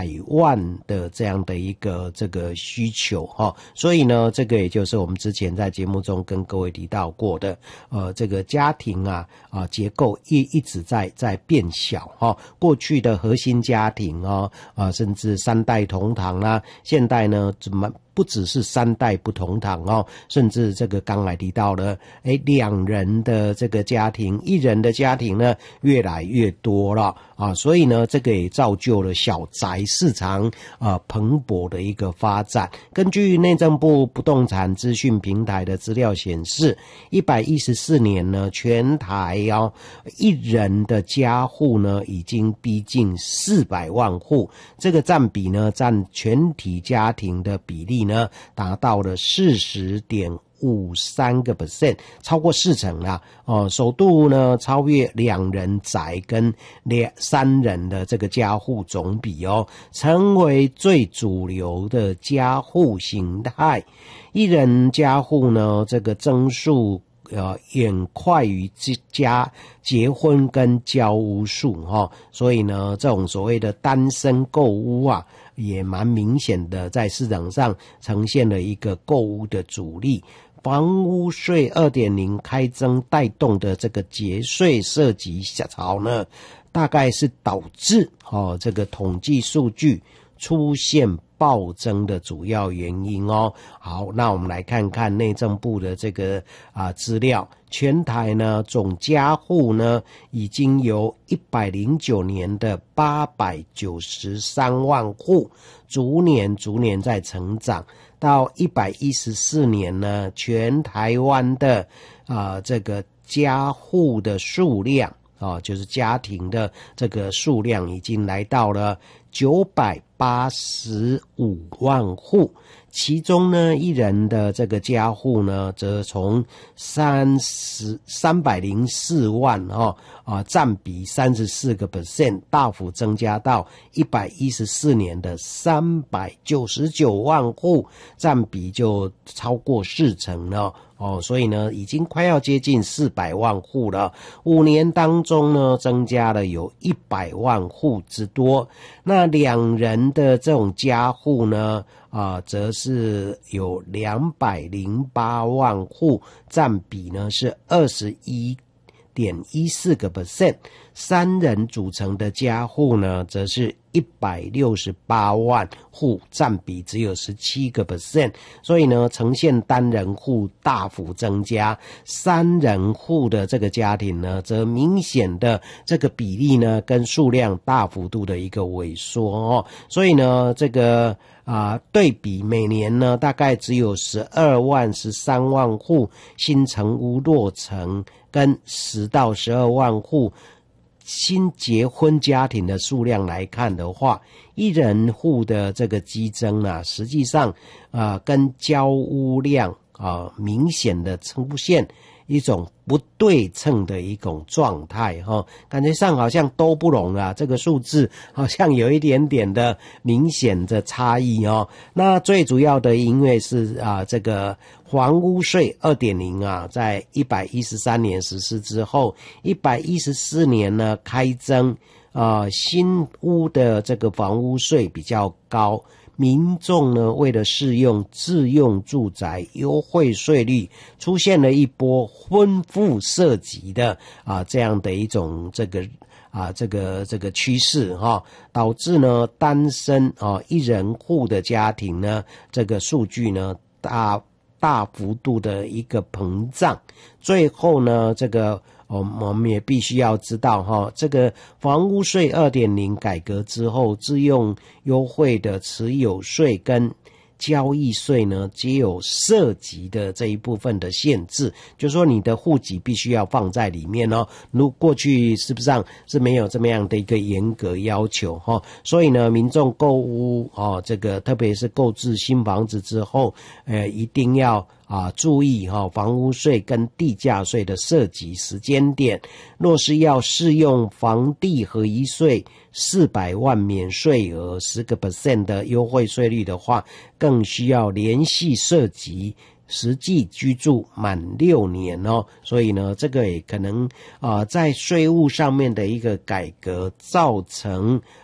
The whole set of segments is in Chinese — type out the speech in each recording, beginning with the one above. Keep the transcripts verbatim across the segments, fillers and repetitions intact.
百万的这样的一个这个需求哈，所以呢，这个也就是我们之前在节目中跟各位提到过的，呃，这个家庭啊啊结构一一直在在变小哈。过去的核心家庭哦啊，甚至三代同堂啦、啊，现代呢怎么？不只是三代不同堂哦，甚至这个刚才提到了，诶，两人的这个家庭，一人的家庭呢越来越多了啊，所以呢，这个也造就了小宅市场啊蓬勃的一个发展。根据内政部不动产资讯平台的资料显示，一百一十四年呢，全台哦一人的家户呢已经逼近四百万户，这个占比呢占全体家庭的比例呢达到了 百分之四十点五三 个 percent， 超过四成啦哦，首度呢超越两人宅跟两三人的这个家户总比哦，成为最主流的家户形态。一人家户呢这个增数呃，远快于家结婚跟交屋数哈，所以呢，这种所谓的单身购屋啊，也蛮明显的在市场上呈现了一个购屋的主力。房屋税 二点零 开征带动的这个节税涉及潮呢，大概是导致哦这个统计数据出现暴增的主要原因哦。好，那我们来看看内政部的这个啊资料，全台呢总家户呢已经由一百零九年的八百九十三万户，逐年逐年在成长，到一百一十四年呢，全台湾的啊这个家户的数量啊，就是家庭的这个数量已经来到了九百八十五万户，其中呢，一人的这个家户呢，则从三十三百零四万哦啊，占比三十四个 percent， 大幅增加到一百一十四年的三百九十九万户，占比就超过四成了。哦，所以呢，已经快要接近四百万户了。五年当中呢，增加了有一百万户之多。那两人的这种家户呢，啊、呃，则是有两百零八万户，占比呢是二十一点一四个 percent。三人组成的家户呢，则是一百六十八万户，占比只有 十七个 percent， 所以呢，呈现单人户大幅增加，三人户的这个家庭呢，则明显的这个比例呢，跟数量大幅度的一个萎缩哦，所以呢，这个啊，对比每年呢，大概只有十二万、十三万户新成屋落成，跟十到十二万户新结婚家庭的数量来看的话，一人户的这个激增啊，实际上啊、呃，跟交屋量啊、呃、明显的出现一种不对称的一种状态哈、哦，感觉上好像都不拢啊，这个数字好像有一点点的明显的差异哦。那最主要的因为是啊，这个房屋税 二点零 啊，在一百一十三年实施之后，一百一十四年呢开征啊，新屋的这个房屋税比较高。民众呢，为了适用自用住宅优惠税率，出现了一波婚妇涉及的啊这样的一种这个啊这个这个趋势哈、哦，导致呢单身啊一人户的家庭呢，这个数据呢大大幅度的一个膨胀，最后呢这个。我们也必须要知道哈，这个房屋税 二点零 改革之后，自用优惠的持有税跟交易税呢，皆有涉及的这一部分的限制，就是说你的户籍必须要放在里面哦。如过去是不是上是没有这么样的一个严格要求哈，所以呢，民众购屋哦，这个特别是购置新房子之后，呃，一定要。啊，注意哈、哦，房屋税跟地价税的涉及时间点，若是要适用房地合一税四百万免税额 十个 percent 的优惠税率的话，更需要联系涉及实际居住满六年哦，所以呢，这个也可能啊、呃，在税务上面的一个改革，造成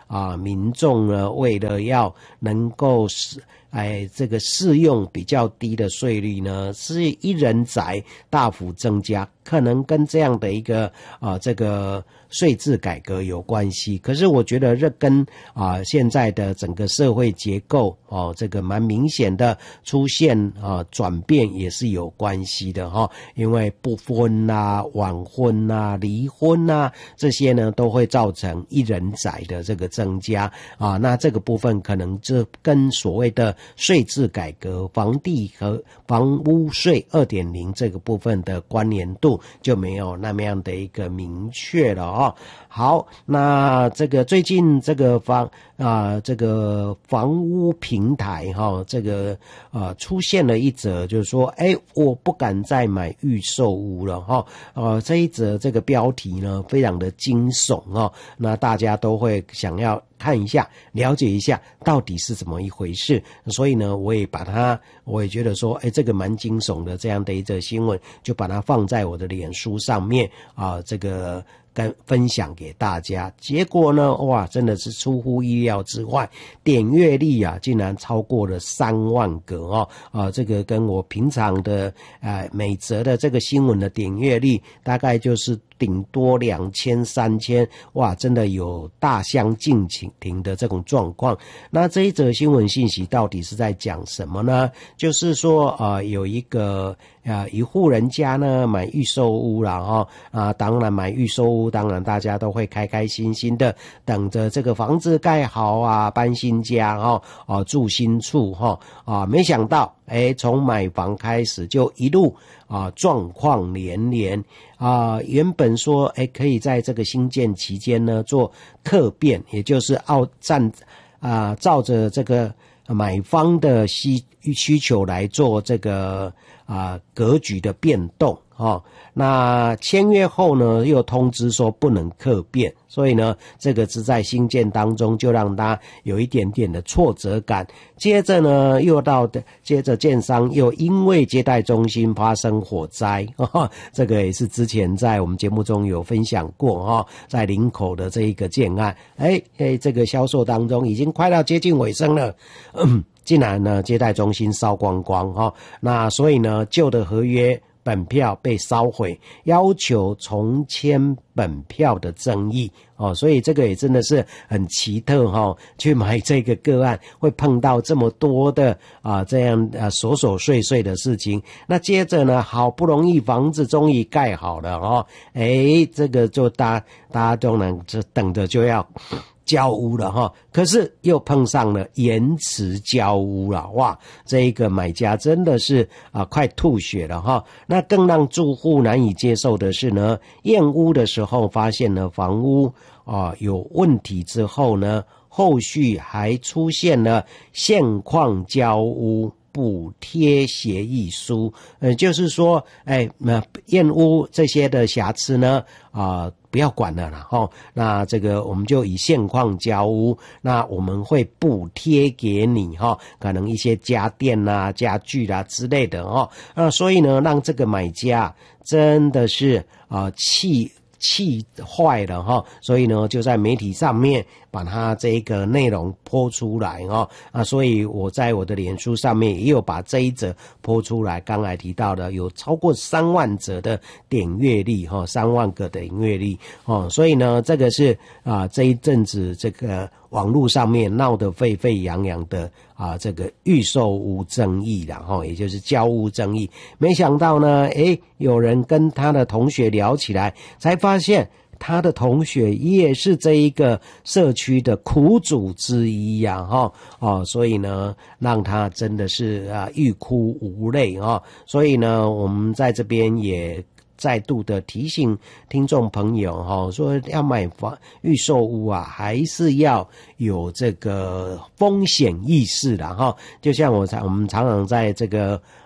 啊民众呢，为了要能够是哎，这个适用比较低的税率呢，是一人宅大幅增加，可能跟这样的一个啊、呃、这个税制改革有关系。可是我觉得这跟啊、呃、现在的整个社会结构哦，这个蛮明显的出现啊转变也是有关系的哈、哦。因为不婚啊、晚婚啊、离婚啊这些呢，都会造成一人宅的这个增加啊。那这个部分可能这跟所谓的税制改革、房地和房屋税 二点零 这个部分的关联度就没有那么样的一个明确了哦。好，那这个最近这个房啊、呃，这个房屋平台哈、哦，这个呃出现了一则，就是说，哎，我不敢再买预售屋了哈、哦。呃，这一则这个标题呢，非常的惊悚哦，那大家都会想要看一下，了解一下到底是怎么一回事。所以呢，我也把它，我也觉得说，哎，这个蛮惊悚的这样的一则新闻，就把它放在我的脸书上面啊，这个跟分享给大家。结果呢，哇，真的是出乎意料之外，点阅率啊，竟然超过了三万个哦，啊，这个跟我平常的呃每则的这个新闻的点阅率，大概就是顶多两千、三千，哇，真的有大相径庭的这种状况。那这一则新闻信息到底是在讲什么呢？就是说，呃，有一个呃一户人家呢买预售屋啦，哈啊，当然买预售屋，当然大家都会开开心心的等着这个房子盖好啊，搬新家哈，啊住新处哈啊，没想到，哎，从买房开始就一路啊状况连连啊，原本说哎可以在这个新建期间呢做客变，也就是按站啊照着这个买方的需需求来做这个啊格局的变动哦。那签约后呢，又通知说不能客变，所以呢，这个是在新建当中就让他有一点点的挫折感。接着呢，又到的，接着建商又因为接待中心发生火灾，哦，这个也是之前在我们节目中有分享过哈、哦，在林口的这一个建案，哎哎，这个销售当中已经快要接近尾声了。嗯竟然呢，接待中心烧光光哈、哦，那所以呢，旧的合约本票被烧毁，要求重签本票的争议哦，所以这个也真的是很奇特哈、哦，去买这个个案会碰到这么多的啊这样啊琐琐碎碎的事情。那接着呢，好不容易房子终于盖好了哦，哎，这个就大大家都能这等着就要交屋了哈，可是又碰上了延迟交屋了，哇！这一个买家真的是啊快吐血了哈。那更让住户难以接受的是呢，验屋的时候发现了房屋啊有问题之后呢，后续还出现了现况交屋补贴协议书，呃，就是说，哎，那验屋这些的瑕疵呢，啊、呃，不要管了啦，吼，那这个我们就以现况交屋，那我们会补贴给你，哈，可能一些家电啦、家具啦之类的，哈，那所以呢，让这个买家真的是啊气。气坏了哈，所以呢就在媒体上面把它这个内容播出来哈啊，所以我在我的脸书上面也有把这一则播出来。刚才提到的有超过三万则的点阅率哈，三万个点阅率哦，所以呢这个是啊这一阵子这个网络上面闹得沸沸扬扬的啊这个预售屋争议啦哈，也就是交屋争议。没想到呢，诶有人跟他的同学聊起来，才发现他的同学也是这一个社区的苦主之一呀、啊，哈哦，所以呢，让他真的是啊欲哭无泪啊、哦，所以呢，我们在这边也再度的提醒听众朋友哈、哦，说要买房预售屋啊，还是要有这个风险意识的哈、哦。就像我常我们常常在这个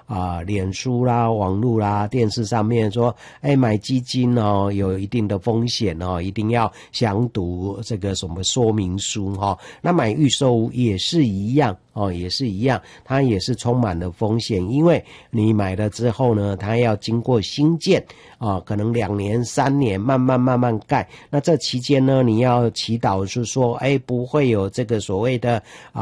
啊、呃、脸书啦、网络啦、电视上面说，哎，买基金哦有一定的风险哦，一定要详读这个什么说明书哈、哦。那买预售屋也是一样哦，也是一样，它也是充满了风险，因为你买了之后呢，它要经过新建啊、哦，可能两年、三年，慢慢慢慢盖。那这期间呢，你要祈祷是说，哎，不会有这个所谓的啊。